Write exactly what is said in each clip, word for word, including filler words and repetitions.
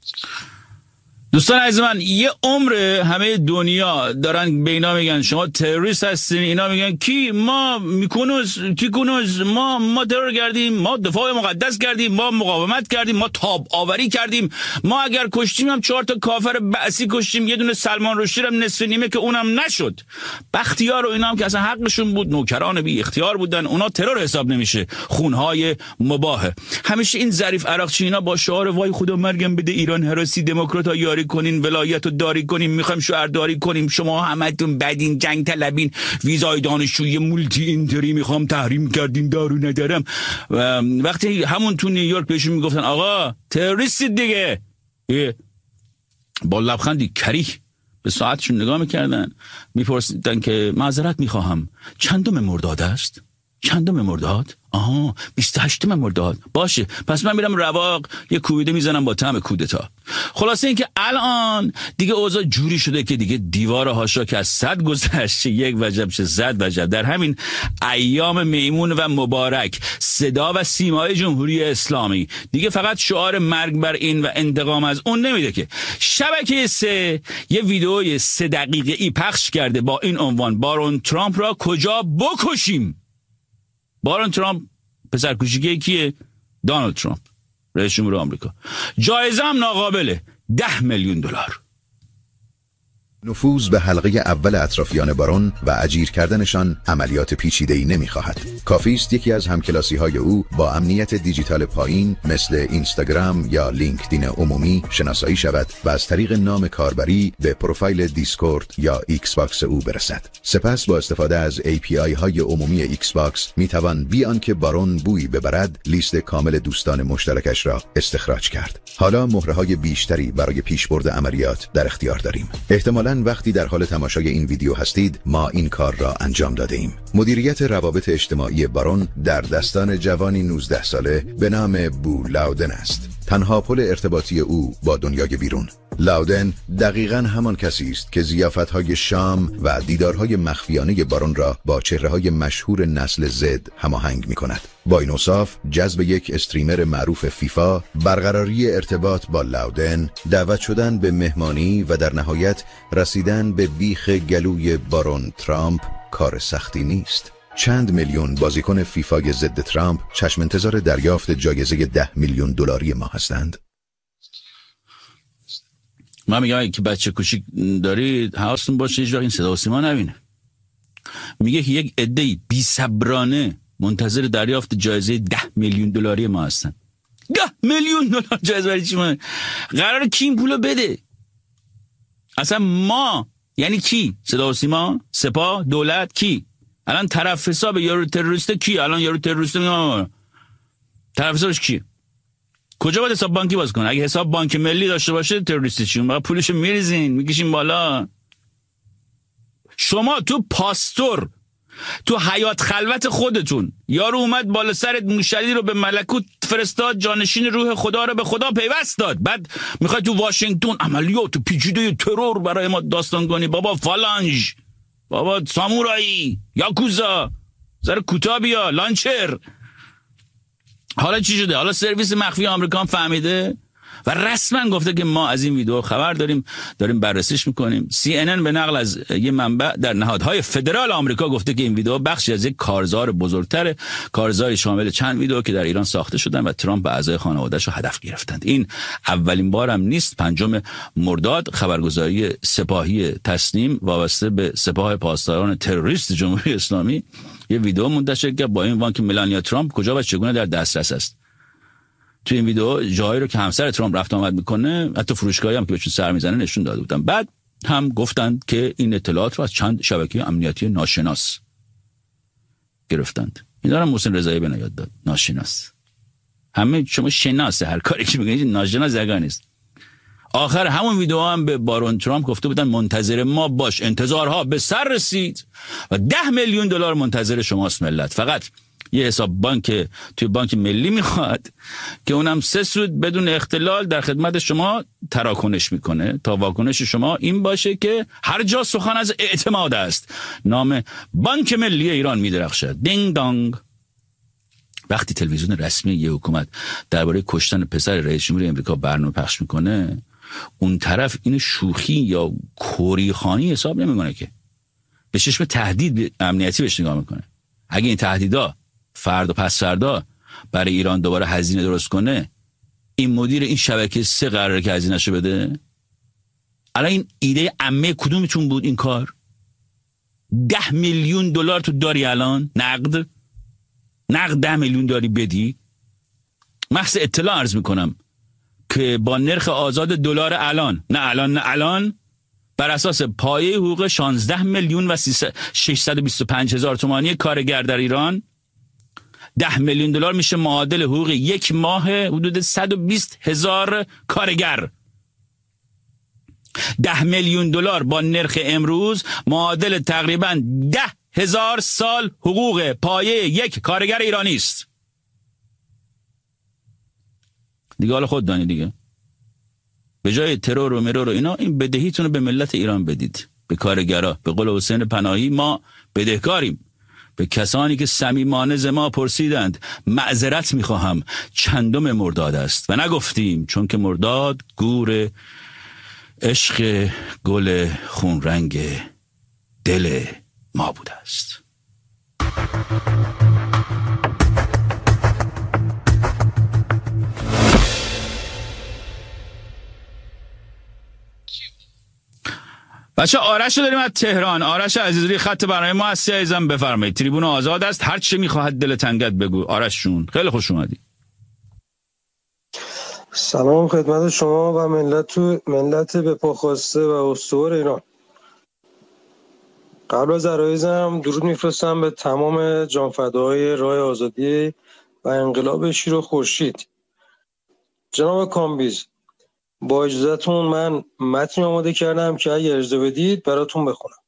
دوستان عزیز من، یه عمر همه دنیا دارن به اینا میگن شما تروریست هستین، اینا میگن کی؟ ما میکنوز کی کنوز ما ما ترور کردیم، ما دفاع مقدس کردیم، ما مقاومت کردیم، ما تاب آوری کردیم، ما اگر کشتیم هم چهار تا کافر بعثی کشتیم، یه دونه سلمان رشدی هم نصف نیمه که اونم نشد. بختیار و اینا هم که اصلا حقشون بود، نوکران بی اختیار بودن، اونا ترور حساب نمیشه، خونهای مباهه. همیشه این ظریف عراقچی اینا با شعار وای خدا مرگم بده ایران هراسی دموکرات ها یاری کنین، ولایت رو داری کنین، میخوایم شهرداری کنیم، شما همتون بدین، جنگ طلبین، ویزای دانشجوی مولتی اینتری میخوام تحریم کردین، دارو ندارم. وقتی همون تو نیویورک بهشون میگفتن آقا تروریستید دیگه، با لبخندی کریه به ساعتشون نگاه میکردن، میپرسیدن که معذرت میخواهم چندم مرداد است؟ چندم مرداد؟ آها بیست و هشتم مرداد. باشه پس من میرم رواق یه کوبیده میزنم با طعم کودتا. خلاصه این که الان دیگه اوضاع جوری شده که دیگه دیوار هاشا که از صد گذشته یک وجب شه صد وجب. در همین ایام میمون و مبارک صدا و سیمای جمهوری اسلامی دیگه فقط شعار مرگ بر این و انتقام از اون نمیده که شبکه سه یه ویدئوی سه دقیقه ای پخش کرده با این عنوان بارون ترامپ را کجا بکشیم. بارون ترامپ پسر کوچیکه کیه؟ دونالد ترامپ رئیس جمهور آمریکا. جایزه هم ناقابله، ده میلیون دلار. نفوذ به حلقه اول اطرافیان بارون و اجیر کردنشان عملیات پیچیده‌ای نمی‌خواهد. کافی است یکی از همکلاسی‌های او با امنیت دیجیتال پایین مثل اینستاگرام یا لینکدین عمومی شناسایی شود و از طریق نام کاربری به پروفایل دیسکورد یا ایکس باکس او برسد. سپس با استفاده از ای پی آی های عمومی ایکس باکس می‌توان بی آنکه بارون بویی ببرد لیست کامل دوستان مشترکش را استخراج کرد. حالا مهره‌های بیشتری برای پیشبرد عملیات در اختیار داریم. احتمالاً وقتی در حال تماشای این ویدیو هستید ما این کار را انجام داده ایم. مدیریت روابط اجتماعی بارون در دستان جوانی نوزده ساله به نام بو لاودن است. تنها پل ارتباطی او با دنیای بیرون. لاودن دقیقاً همان کسی است که ضیافت‌های شام و دیدارهای مخفیانه بارون را با چهره‌های مشهور نسل زد هماهنگ می‌کند. با این اوصاف جذب یک استریمر معروف فیفا، برقراری ارتباط با لاودن، دعوت شدن به مهمانی و در نهایت رسیدن به بیخ گلوی بارون ترامپ کار سختی نیست. چند میلیون بازیکن فیفای ضد ترامپ چشم انتظار دریافت جایزه ده میلیون دلاری ما هستند. من میگم که بچه کوچیک دارید حواستون باشه هیچ وقت این صدا و سیما نبینه. میگه که یک عده‌ای بی صبرانه منتظر دریافت جایزه ده میلیون دلاری ما هستن. ده میلیون دلار جایزه برای چی؟ ما قراره کی این پولو بده؟ اصلا ما یعنی کی؟ صدا و سیما، سپاه، دولت، کی؟ الان طرف حساب یارو تروریست کی؟ الان یارو تروریست میگم طرف حسابش کی؟ کجا باید حساب بانکی باز کنه؟ اگه حساب بانک ملی داشته باشه تروریستی چون بعد پولشو میریزین میکشین بالا. شما تو پاستور تو حیات خلوت خودتون یارو اومد بالا سرت موشلی رو به ملکوت فرستاد، جانشین روح خدا رو به خدا پیوست داد، بعد میخوای تو واشنگتن عملیات پیچیده ترور برای ما داستان کنی؟ بابا فالانج، بابا سامورایی، یاکوزا، زره کوتاه بیا، لانچر. حالا چی شده؟ حالا سرویس مخفی آمریکا فهمیده و رسما گفته که ما از این ویدیو خبر داریم، داریم بررسیش میکنیم. سی ان ان به نقل از یه منبع در نهادهای فدرال آمریکا گفته که این ویدیو بخشی از یک کارزار بزرگتره، کارزاری شامل چند ویدیو که در ایران ساخته شدن و ترامپ و اعضای خانواده‌اش رو هدف گرفتند. این اولین بار هم نیست. پنجم مرداد خبرگزاری سپاهی تسنیم وابسته به سپاه پاسداران تروریست جمهوری اسلامی یه ویدیو منتشر کرد با این عنوان که ملانیا ترامپ کجا و چگونه در دسترس است. تو این ویدیو جایی رو که همسر ترامپ رفت آمد میکنه، حتی فروشگاهی هم که بهشون سر میزنه نشون داده بودن. بعد هم گفتند که این اطلاعات رو از چند شبکه امنیتی ناشناس گرفتند. اینا رو محسن رضایی به یاد داد. ناشناس، همه شما شناسه هر کاری که میگید، ناشناس زگان نیست. آخر همون ویدیو هم به بارون ترامپ گفته بودن منتظر ما باش، انتظارها به سر رسید و ده میلیون دلار منتظر شماست ملت. فقط یه حساب بانک توی بانک ملی میخواد که اونم سه سود بدون اختلال در خدمت شما تراکنش میکنه تا واکنش شما این باشه که هر جا سخن از اعتماد است نام بانک ملی ایران میدرخشد. دینگ دانگ. وقتی تلویزیون رسمی یه حکومت درباره کشتن پسر رئیس جمهوری امریکا برنامه پخش میکنه، اون طرف این شوخی یا کوریخانی حساب نمیکنه، که به چشم تهدید امنیتی بهش نگاه میکنه. اگه این تهدیدا فردا پس فردا برای ایران دوباره هزینه درست کنه، این مدیر این شبکه سه قراره که هزینه‌شو بده. الان این ایده عمه کدومتون بود این کار؟ ده میلیون دلار تو داری الان نقد نقد ده میلیون داری بدی. محض اطلاع عرض میکنم که با نرخ آزاد دلار الان نه الان نه الان بر اساس پایه حقوق شانزده میلیون و ششصد و بیست و پنج هزار تومانی کارگر در ایران، ده میلیون دلار میشه معادل حقوق یک ماه حدود صد و بیست هزار کارگر. ده میلیون دلار با نرخ امروز معادل تقریبا ده هزار سال حقوق پایه یک کارگر ایرانی است. دیگه حالا خود دانی دیگه. به جای ترور و مرور و اینا، این بدهیتون رو به ملت ایران بدید، به کارگرها. به قول حسین پناهی ما بدهکاریم به کسانی که صمیمانه ز ما پرسیدند معذرت میخواهم چندم مرداد است و نگفتیم، چون که مرداد گور عشق گل خون رنگ دل ما بوده است. بچه آرش رو داریم از تهران. آرش عزیزی خط برنامه ما هستی عزیزم، بفرمایید. تریبون آزاد است، هر چی میخواهد دل تنگت بگو. آرش جون خیلی خوش اومدی. سلام خدمت شما و ملت ملت به پا خواسته و استوار ایران. قبل از عرایزم درود میفرستم به تمام جانفداهای راه آزادی و انقلاب شیر و خورشید. جناب کامبیز، با اجازهتون من متنی آماده کردم که اگه اجازه بدید براتون بخونم.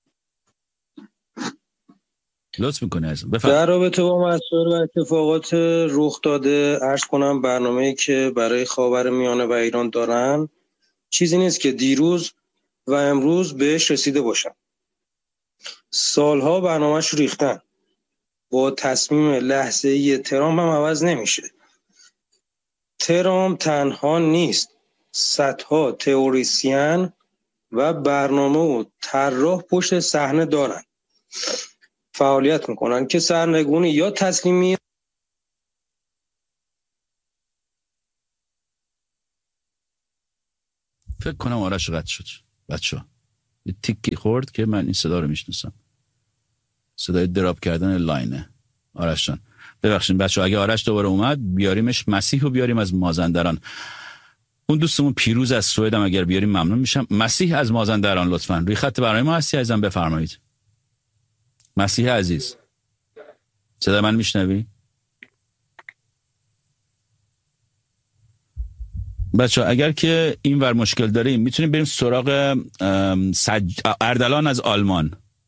لطف میکنه ازم بفرمایید. در رابطه با مسائل و اتفاقات رخ داده عرض کنم برنامه‌ای که برای خاورمیانه و ایران دارن چیزی نیست که دیروز و امروز بهش رسیده باشن. سالها برنامه‌اش رو ریختن. با تصمیم لحظه‌ای ترامپ هم عوض نمیشه. ترامپ تنها نیست، صدها تئوریسین و برنامه و طراح پشت صحنه دارن، فعالیت میکنن که سرنگونی یا تسلیمی. فکر کنم آرش قطع شد. بچه‌ها یه تیکی خورد که من این صدا رو میشناسم، صدای دراپ کردن لاینه. آرش جان ببخشید بچه‌ها، اگه آرش دوباره اومد بیاریمش. مسیح رو بیاریم از مازندران. اون دوستمون پیروز از سوئد هم اگر بیاریم ممنون میشم. مسیح از مازندران لطفاً روی خط برای ما هستی عزیزم، بفرمایید. مسیح عزیز صدا من میشنوی؟ بچه اگر که این ور مشکل داریم میتونیم بریم سراغ سج... اردلان از آلمان.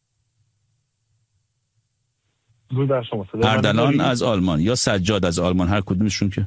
اردلان از آلمان یا سجاد از آلمان، هر کدومشون که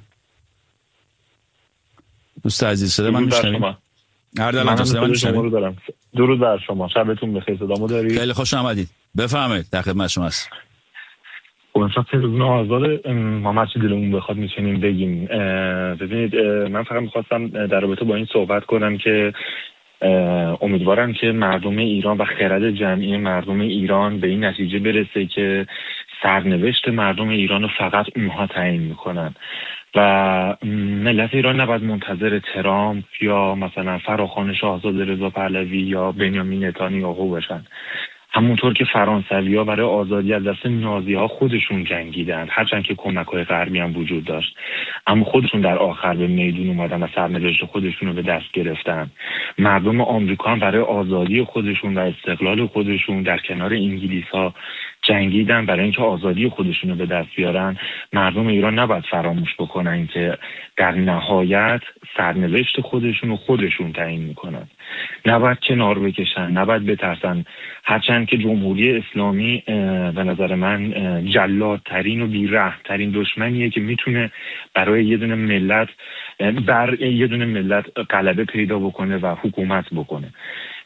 دوست عزیز. صدا من میشنوی؟ اردلان صدا من میشنوی؟ درود بر شما، شبتون بخیر. صدامو داری؟ خیلی خوش آمدید، بفرمایید، در خدمت شما هست. خب امشب تلویزیون آزاد ما هر چی دلمون بخواد میتونیم بگیم. ببینید من فقط میخواستم در رابطه با این صحبت کنم که امیدوارم که مردم ایران و خرد جمعی مردم ایران به این نتیجه برسه که سرنوشت مردم ایران رو فقط اونها تعیین میکنن و ملت ایران نباید منتظر ترامپ یا مثلا فراخوان شاهزاده رضا پهلوی یا بنیامین نتانیاهو باشن. همونطور که فرانسوی‌ها برای آزادی از دست نازی‌ها خودشون جنگیدند، هرچند که کمک‌های غربی هم وجود داشت، اما خودشون در آخر به میدون اومدن و سرنوشت خودشون رو به دست گرفتن. مردم آمریکا هم برای آزادی خودشون و استقلال خودشون در کنار انگلیس‌ها جنگیدن برای اینکه آزادی خودشون رو به دست بیارن. مردم ایران نباید فراموش بکنن که در نهایت سرنوشت خودشون رو خودشون تعیین میکنن. نباید کنار بکشن، نباید بترسن. هرچند که جمهوری اسلامی به نظر من جلادترین و بی‌رحم‌ترین دشمنیه که میتونه برای یه دونه ملت بر یه دونه ملت غلبه پیدا بکنه و حکومت بکنه.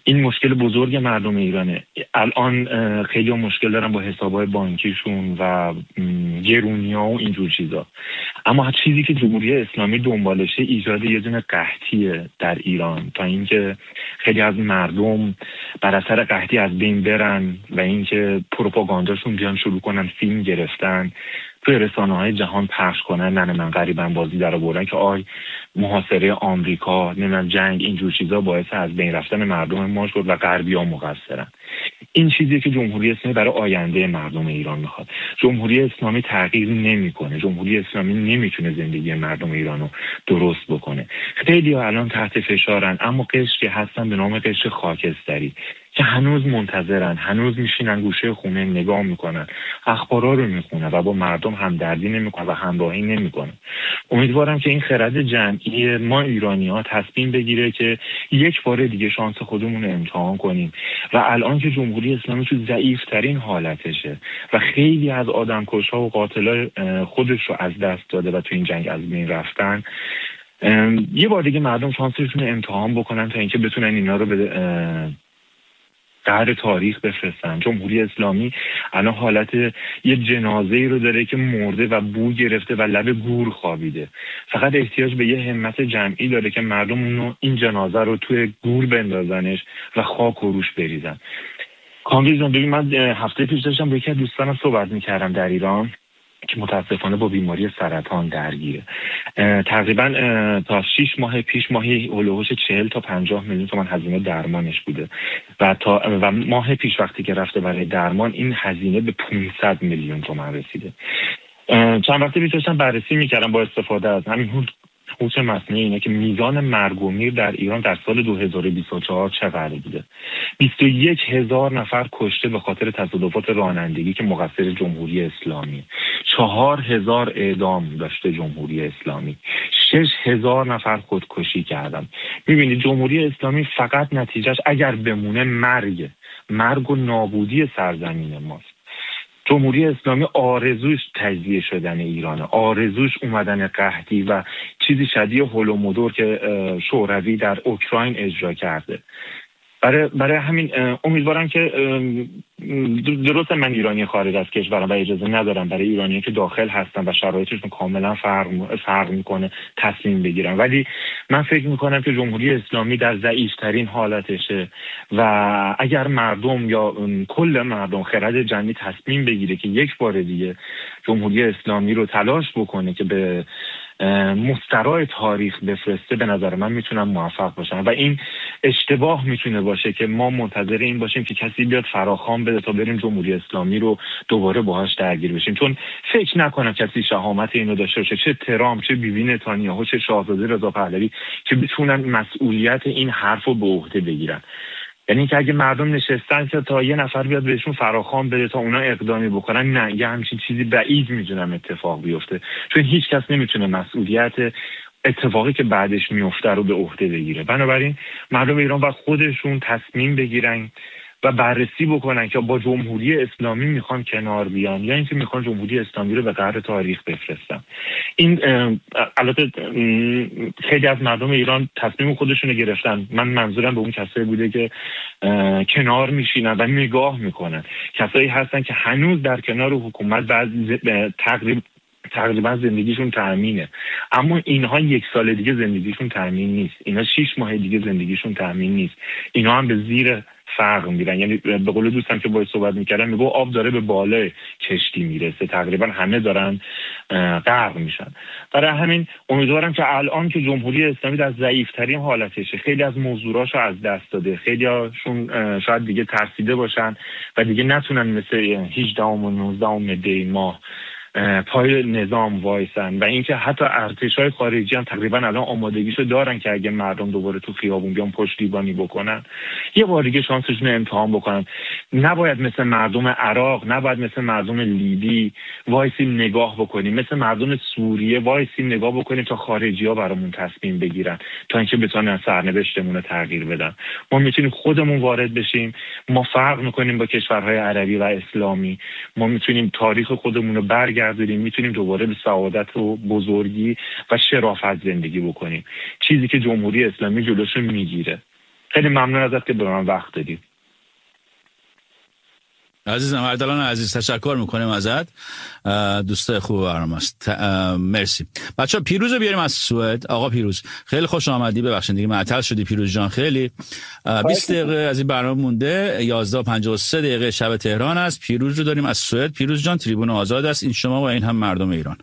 این مشکل بزرگ مردم ایرانه. الان خیلی مشکل دارن با حسابهای بانکیشون و گرونی‌ها و اینجور چیزا، اما هر چیزی که جمهوری اسلامی دنبالشه ایجاد یه دونه قحطیه در ایران، تا اینکه خیلی از مردم بر اثر قحطی از بین برن و اینکه پروپاگانداشون بیان شروع کنن فیلم گرفتن توی رسانه‌های جهان پخش کنن، نه من غریبم بازی در آوردن که آی محاصره آمریکا، نمیدونم جنگ، اینجور چیزا باعث از بین رفتن مردم ما شد و غربی‌ها مقصرن. این چیزیه که جمهوری اسلامی برای آینده مردم ایران میخواد. جمهوری اسلامی تغییر نمیکنه. جمهوری اسلامی نمیتونه زندگی مردم ایرانو درست بکنه. خیلی الان تحت فشارن، اما قشری هستن به نام قشر خاکستری که هنوز منتظرن، هنوز میشینن گوشه خونه نگاه میکنن، اخبارا رو میخونن و با مردم همدردی نمیکنن و همراهی نمیکنن. امیدوارم که این خرد جمعی ما ایرانی‌ها تصمیم بگیره که یک بار دیگه شانس خودمون رو امتحان کنیم و الان که جمهوری اسلامی تو ضعیف‌ترین حالتشه و خیلی از آدمکش‌ها و قاتلای خودش رو از دست داده و تو این جنگ از بین رفتن، یه بار دیگه مردم شانسشون رو امتحان بکنن تا اینکه بتونن اینا رو به قهر تاریخ بفرستن. جمهوری اسلامی الان حالت یه جنازه‌ای رو داره که مرده و بو گرفته و لب گور خوابیده. فقط احتیاج به یه همت جمعی داره که مردم اونو این جنازه رو توی گور بندازنش و خاک و روش بریزن. کامبیز جان، ببین من هفته پیش داشتم با یکی از دوستانم صحبت می‌کردم در ایران که متاسفانه با بیماری سرطان درگیره. تقریبا تا شش ماه پیش ماهی هولوش چهل تا پنجاه میلیون تومان هزینه درمانش بوده و تا و ماه پیش وقتی که رفته برای درمان این هزینه به پانصد میلیون تومان رسیده. چند وقته پیش داشتم بررسی میکردم با استفاده از همین هوش مصنوعی اینه که میزان مرگ و میر در ایران در سال دو هزار و بیست و چهار چقدر بوده. بیست و یک هزار نفر کشته به خاطر تصادفات رانندگی که مقصر جمهوری اسلامی. چهار هزار اعدام داشته جمهوری اسلامی. شش هزار نفر خودکشی کردن. میبینید جمهوری اسلامی فقط نتیجهش اگر بمونه مرگ، مرگ و نابودی سرزمین ماست. جمهوری اسلامی آرزوش تجزیه شدن ایرانه، آرزوش اومدن قحطی و چیزی شبیه هولومودور که شوروی در اوکراین اجرا کرده. برای برای همین امیدوارم که درست من ایرانی خارج از کشورم و اجازه ندارم برای ایرانی که داخل هستن و شرایطشون کاملا فرق فرق میکنه تصمیم بگیرن، ولی من فکر میکنم که جمهوری اسلامی در ضعیف‌ترین حالتشه و اگر مردم یا کل مردم خرد جمعی تصمیم بگیره که یک بار دیگه جمهوری اسلامی رو تلاش بکنه که به مسترای تاریخ بفرسته، به نظر من میتونم موفق باشم و این اشتباه میتونه باشه که ما منتظر این باشیم که کسی بیاد فراخوان بده تا بریم جمهوری اسلامی رو دوباره باهاش درگیر بشیم، چون فکر نکنم کسی شهامت اینو داشته باشه، چه ترامپ، چه بیبی نتانیاهو، چه شاهزاده رضا پهلوی، که بتونن مسئولیت این حرف رو به عهده بگیرن. یعنی که اگه مردم نشستن که تا یه نفر بیاد بهشون فراخوان بده تا اونا اقدامی بکنن، نه، یه همچین چیزی بعید میدونم اتفاق بیفته، چون هیچ کس نمیتونه مسئولیت اتفاقی که بعدش میفته رو به عهده بگیره. بنابراین مردم ایران باید خودشون تصمیم بگیرن و بررسی بکنن که با جمهوری اسلامی میخوان کنار بیان یا اینکه میخوان جمهوری اسلامی رو به قهر تاریخ بفرستن. این البته خیلی از مردم ایران تصمیم خودشون رو گرفتن. من منظورم به اون کسایی بوده که کنار میشینن و نگاه میکنن. کسایی هستن که هنوز در کنار حکومت بعد تقریبا تقریبا زندگیشون تأمینه، اما اینها یک سال دیگه زندگیشون تأمین نیست، اینها شش ماه دیگه زندگیشون تأمین نیست، اینها هم به زیر فرق میرن. یعنی به قول دوستم که باید صحبت میکردم میگو آب داره به بالای کشتی میرسه، تقریبا همه دارن غرق میشن. برای همین امیدوارم که الان که جمهوری اسلامی در ضعیف‌ترین حالتشه، خیلی از موضوعاشو از دست داده، خیلی هاشون شاید دیگه ترسیده باشن و دیگه نتونن مثل هجدهم و نوزدهم دی ماه پای نظام وایسن و اینکه حتی ارتش‌های خارجی هم تقریبا الان آمادگیشو دارن که اگه مردم دوباره تو خیابون بیان پشتیبانی بکنن، یه بار دیگه شانسشون رو امتحان بکنن. نباید مثل مردم عراق، نباید مثل مردم لیبی وایسیم نگاه بکنیم، مثل مردم سوریه وایسیم نگاه بکنیم تا خارجی‌ها برامون تصمیم بگیرن تا اینکه بتونن سرنوشتمون رو تغییر بدن. ما میتونیم خودمون وارد بشیم، ما فرق میکنیم با کشورهای عربی و اسلامی، ما میتونیم تاریخ خودمون رو برگردونیم، میتونیم دوباره به سعادت و بزرگی و شرافت زندگی بکنیم، چیزی که جمهوری اسلامی جلوشو میگیره. خیلی ممنون ازت که به من وقت دادی. عزیزم اردلان عزیز تشکر میکنیم ازت، دوست خوب برنامه‌ست. مرسی. بچه‌ها پیروز رو بیاریم از سوئد. آقا پیروز خیلی خوش آمدی. ببخشید دیگه معطل شدی پیروز جان. خیلی بیست دقیقه از این برنامه مونده، یازده و پنجاه و سه دقیقه شب تهران است. پیروز رو داریم از سوئد. پیروز جان تریبون آزاد است، این شما و این هم مردم ایران.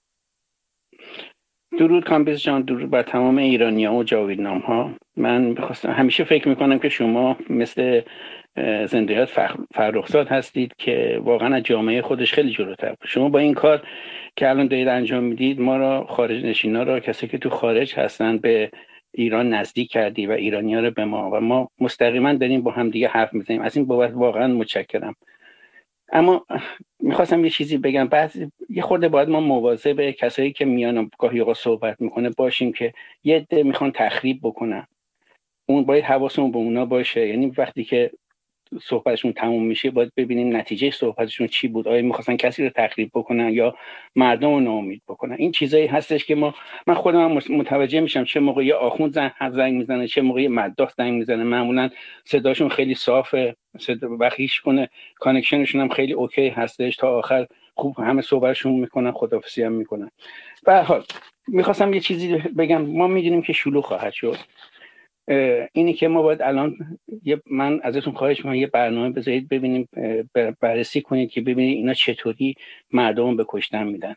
درود کامبیز جان، درود بر تمام ایرانی‌ها و جاویدنام ها. من می‌خواستم، همیشه فکر میکنم که شما مثل زندیات فرخزاد هستید که واقعا از جامعه خودش خیلی جلوتر. شما با این کار که الان دارید انجام میدید ما را، خارج نشینا را، کسی که تو خارج هستن، به ایران نزدیک کردی و ایرانی‌ها رو به ما، و ما مستقیما داریم با هم دیگه حرف میزنیم. از این بابت واقعا متشکرم. اما میخواستم یه چیزی بگم. بعضی یه خورده باید ما مواظب کسایی که میان گاهی اوقات صحبت میکنه باشیم که یه عده میخوان تخریب بکنن. اون باید حواسمون به اونا باشه. یعنی وقتی که صحبتشون تموم میشه باید ببینیم نتیجه صحبتشون چی بود. آیا میخواستن کسی رو تخریب بکنن یا مردم رو ناامید بکنن؟ این چیزایی هستش که ما من خودم متوجه میشم چه موقع یه آخوند زنگ میزنه، چه موقع یه مداح زنگ میزنه. معمولا صداشون خیلی صافه، صدا بخیش کنه، کانکشنشون هم خیلی اوکی هستش، تا آخر خوب همه صحبتشون میکنن، خداحافظی هم میکنن. به هر حال میخواستم یه چیزی بگم. ما میدونیم که شلوغ خواهد شد. اینی که ما باید الان یه من ازتون خواهش می‌کنم یه برنامه بذارید ببینیم، بررسی کنید که ببینید اینا چطوری مردم به کشتن میدن.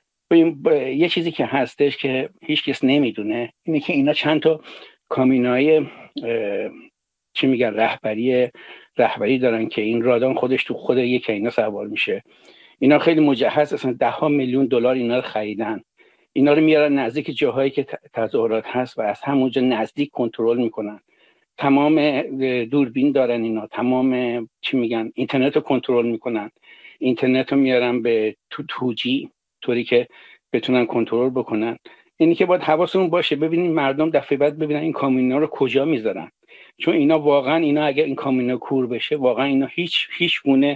یه چیزی که هستش که هیچ کس نمیدونه اینه که اینا چند تا کامینای چی میگن رهبری رهبری دارن که این رادان خودش تو خود یک اینا سوار میشه. اینا خیلی مجهز، اصلا ده ها میلیون دلار اینا رو خریدن. اینا رو میارن نزدیک جاهایی که تظاهرات هست و از همونجا نزدیک کنترل میکنن. تمام دوربین دارن اینا، تمام چی میگن اینترنت رو کنترل میکنن. اینترنت رو میارن به تو توجی طوری که بتونن کنترل بکنن. اینی که باید حواسمون باشه ببینیم مردم دفعه بعد ببینن این کامینا رو کجا میذارن. چون اینا واقعا اینا اگر این کامینا کور بشه واقعا اینا هیچ هیچ گونه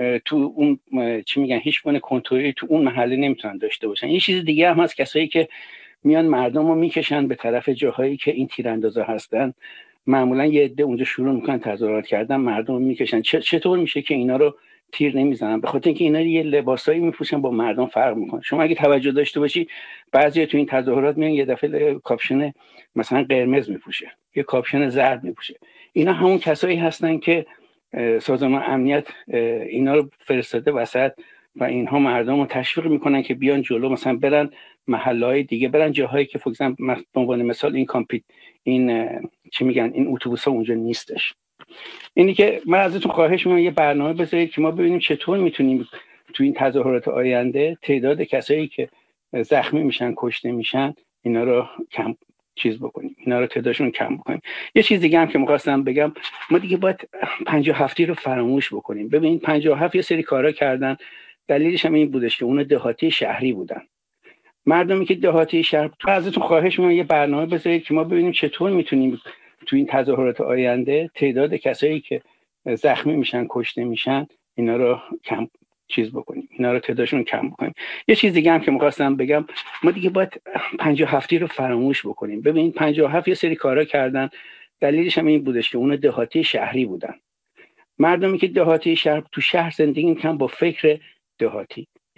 تو اون چی میگن هیچ گونه کنترلی تو اون محله نمیتونن داشته باشن. یه چیز دیگه هم هست، کسایی که میان مردم رو میکشن به طرف جاهایی که این تیراندازا هستن، معمولا یه عده اونجا شروع میکنن تظاهرات کردن، مردم رو میکشن. چطور میشه که اینا رو تیر نمیزنن؟ به خاطر اینکه اینا یه لباسایی میپوشن با مردم فرق میکنه. شما اگه توجه داشته باشی بعضی تو این تظاهرات میان یه دفعه کاپشن مثلا قرمز میپوشه، یه کاپشن زرد میپوشه. اینا همون کسایی هستن که سازمان امنیت اینا رو فرستاده وسط و اینها مردم رو تشویق میکنن که بیان جلو، مثلا برن محله‌های دیگه، برن جاهایی که فکر به عنوان مثال این کامپیت این چی میگن این اتوبوس‌ها اونجا نیستش. اینی که من ازتون خواهش می‌کنم یه برنامه بذارید که ما ببینیم چطور میتونیم تو این تظاهرات آینده تعداد کسایی که زخمی میشن، کشته میشن، اینا رو کم چیز بکنیم، اینا رو تعدادشون کم بکنیم. یه چیز دیگه هم که می‌خواستم بگم، ما دیگه باید پنجاه و هفت رو فراموش بکنیم. ببینید پنجاه و هفت یه سری کارا کردن، دلیلش هم این بودش که اون دهاتی شهری بودن. مردمی که دهاتی شهر، تو ازتون خواهش می‌کنم یه برنامه بذارید که ما ببینیم چطور میتونیم تو این تظاهرات آینده تعداد کسایی که زخمی میشن، کشته میشن، اینا رو کم چیز بکنیم، اینا رو تعدادشون کم بکنیم. یه چیز دیگه هم که می‌خواستم بگم، ما دیگه باید پنجاه و هفت رو فراموش بکنیم. ببینید پنجاه و هفت یه سری کارا کردن، دلیلش هم این بودش که اون دهاتی شهری بودن. مردمی که دهاتی شهر تو شهر زندگی می‌کنن با فکر دهاتی.